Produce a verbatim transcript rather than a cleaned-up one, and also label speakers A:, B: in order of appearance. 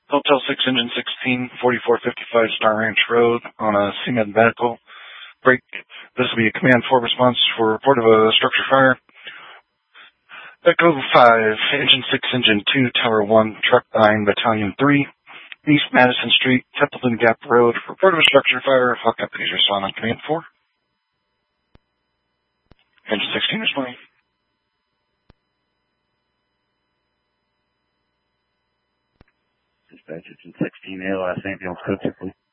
A: Hotel six, Engine sixteen, forty-four fifty-five Star Ranch Road on a C M E D medical break. This will be a Command four response for report of a structure fire. Echo five, Engine six, Engine two, Tower one, Truck nine, Battalion three, East Madison Street, Templeton Gap Road. Report of a structure fire. All companies respond on Command four. Engine sixteen responding.
B: Dispatch, Engine sixteen, A L S ambulance code two, please.